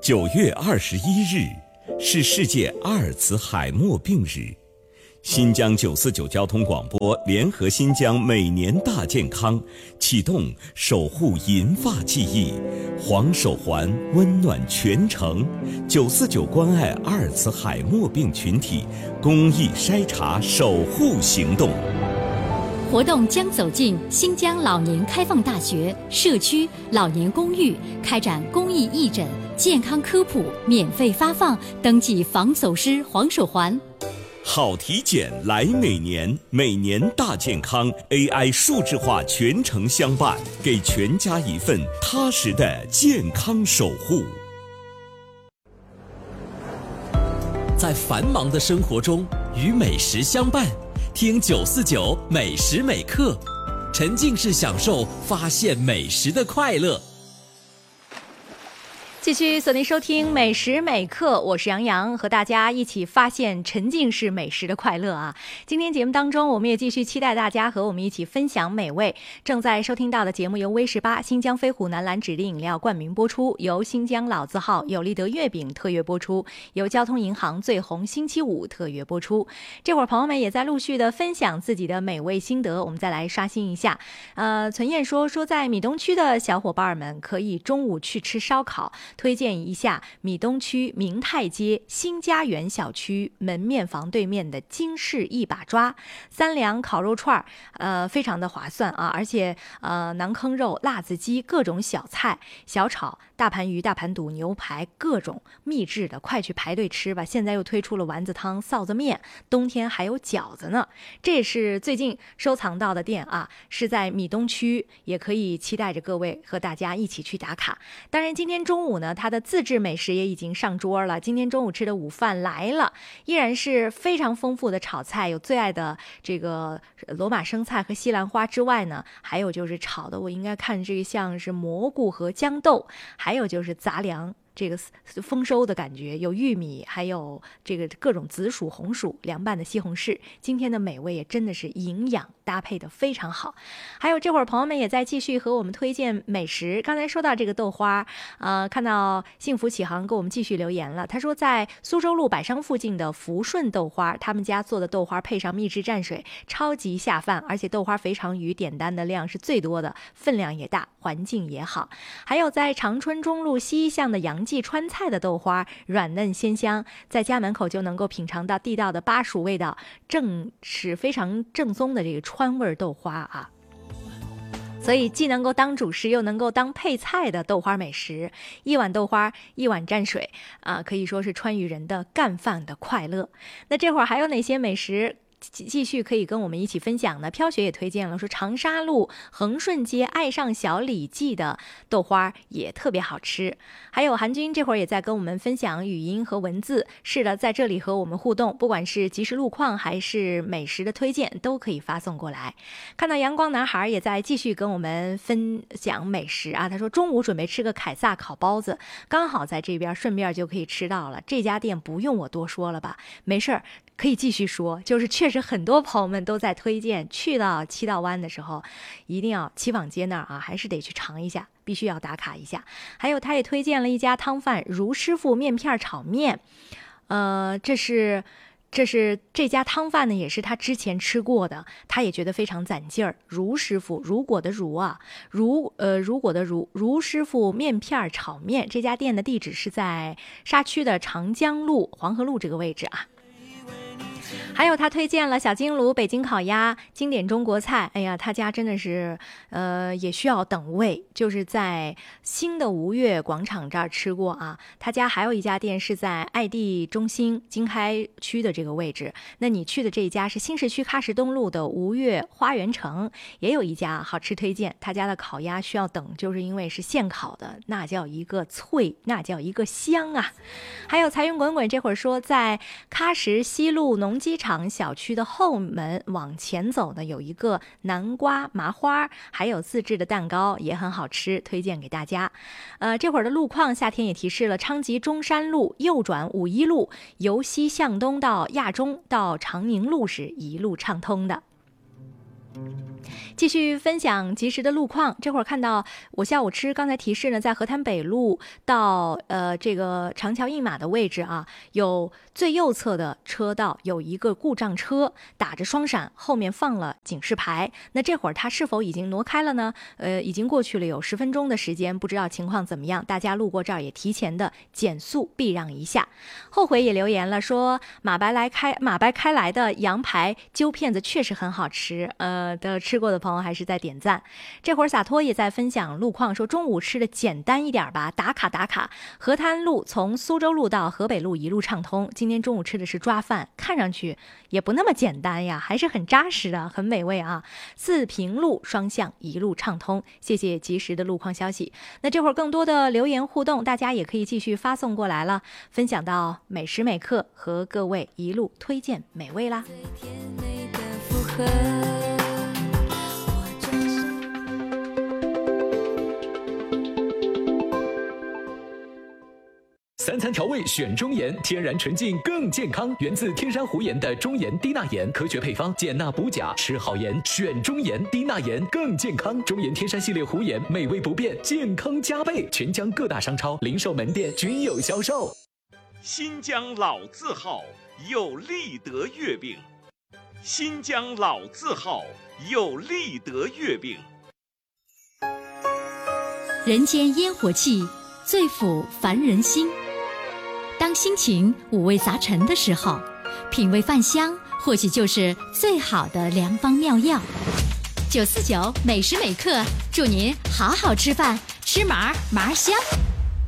9月21日是世界阿尔茨海默病日。新疆949交通广播联合新疆每年大健康，启动守护银发记忆，黄手环温暖全城，949关爱阿尔茨海默病群体公益筛查守护行动。 活动将走进新疆老年开放大学、社区、老年公寓，开展公益义诊、健康科普，免费发放登记防走失黄手环。 好体检来每年，每年大健康 AI 数字化全程相伴，给全家一份踏实的健康守护。 在繁忙的生活中与美食相伴，听949美食美课，沉浸式享受发现美食的快乐。 继续锁定收听美食美课，我是杨洋，和大家一起发现沉浸式美食的快乐啊！今天节目当中，我们也继续期待大家和我们一起分享美味。正在收听到的节目由威18新疆飞虎南蓝指定饮料冠名播出，由新疆老字号有利德月饼特约播出，由交通银行最红星期五特约播出。这会儿朋友们也在陆续的分享自己的美味心得，我们再来刷新一下。存燕说在米东区的小伙伴们可以中午去吃烧烤。推荐一下米东区明泰街新家园小区门面房对面的金氏一把抓3两烤肉串，非常的划算啊！而且馕坑肉、辣子鸡、各种小菜、小炒、大盘鱼、大盘肚、牛排，各种秘制的，快去排队吃吧！现在又推出了丸子汤、臊子面，冬天还有饺子呢。这也是最近收藏到的店啊，是在米东区，也可以期待着各位和大家一起去打卡。当然，今天中午呢，它的自制美食也已经上桌了。今天中午吃的午饭来了，依然是非常丰富的炒菜，有最爱的这个罗马生菜和西兰花之外呢，还有就是炒的，我应该看这个像是蘑菇和豇豆，还有就是杂粮。这个丰收的感觉，有玉米，还有这个各种紫薯、红薯凉拌的西红柿。今天的美味也真的是营养搭配的非常好。还有这会儿朋友们也在继续和我们推荐美食。刚才说到这个豆花，看到幸福启航给我们继续留言了。他说在苏州路百商附近的福顺豆花，他们家做的豆花配上秘制蘸水，超级下饭，而且豆花肥肠鱼点单的量是最多的，分量也大，环境也好。还有在长春中路西巷的杨记川菜的豆花，软嫩鲜香，在家门口就能够品尝到地道的巴蜀味道，是非常正宗的这个川味豆花啊。所以既能够当主食又能够当配菜的豆花美食，一碗豆花一碗蘸水啊，可以说是川渝人的干饭的快乐。那这会儿还有哪些美食继续可以跟我们一起分享呢？飘雪也推荐了，说长沙路恒顺街爱上小李记的豆花也特别好吃。还有韩军这会儿也在跟我们分享语音和文字，是的，在这里和我们互动，不管是即时路况还是美食的推荐都可以发送过来。看到阳光男孩也在继续跟我们分享美食啊，他说中午准备吃个凯撒烤包子，刚好在这边顺便就可以吃到了。这家店不用我多说了吧？没事儿，可以继续说，就是确实很多朋友们都在推荐，去到七道湾的时候一定要七坊街那儿啊，还是得去尝一下，必须要打卡一下。还有他也推荐了一家汤饭如师傅面片炒面，这家汤饭呢，也是他之前吃过的，他也觉得非常攒劲儿。如师傅，如果的如啊，如果的如师傅面片炒面，这家店的地址是在沙区的长江路、黄河路这个位置啊。还有他推荐了小金炉北京烤鸭，经典中国菜。哎呀，他家真的是也需要等位，就是在新的吴越广场这儿吃过啊。他家还有一家店是在爱地中心经开区的这个位置，那你去的这一家是新市区喀什东路的吴越花园城，也有一家好吃推荐。他家的烤鸭需要等，就是因为是现烤的，那叫一个脆，那叫一个香啊。还有财运滚滚这会儿说，在喀什西路农机场小区的后门往前走呢，有一个南瓜麻花，还有自制的蛋糕也很好吃，推荐给大家。这会儿的路况，夏天也提示了，昌吉中山路右转51路，由西向东到亚中到长宁路时一路畅通的。 继续分享及时的路况。这会儿看到我下午刚才提示呢，在河滩北路到这个长桥一马的位置啊，有最右侧的车道有一个故障车打着双闪，后面放了警示牌。那这会儿它是否已经挪开了呢？已经过去了有10分钟的时间，不知道情况怎么样。大家路过这儿也提前的减速避让一下。后悔也留言了，说马白开来的羊排揪片子确实很好吃，吃过的朋友还是在点赞。这会儿洒脱也在分享路况，说中午吃的简单一点吧，打卡。河滩路从苏州路到河北路一路畅通。今天中午吃的是抓饭，看上去也不那么简单呀，还是很扎实的，很美味啊。四平路双向一路畅通，谢谢及时的路况消息。那这会儿更多的留言互动，大家也可以继续发送过来了，分享到每时每刻，和各位一路推荐美味啦。 最甜美的附和， 3餐调味选中盐，天然纯净更健康，源自天山湖盐的中盐低钠盐，科学配方，减钠补钾，吃好盐，选中盐，低钠盐更健康。中盐天山系列湖盐，美味不变，健康加倍，全江各大商超、零售门店均有销售。 新疆老字号有立德月饼，新疆老字号有立德月饼。 人间烟火气，最抚凡人心。当心情五味杂陈的时候，品味饭香或许就是最好的良方妙药。949每时每刻，祝您好好吃饭，吃麻麻香。